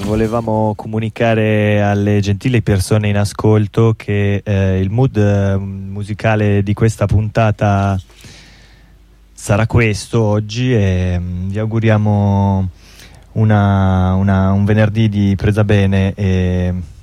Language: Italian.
volevamo comunicare alle gentili persone in ascolto che il mood musicale di questa puntata sarà questo oggi, e vi auguriamo un venerdì di presa bene e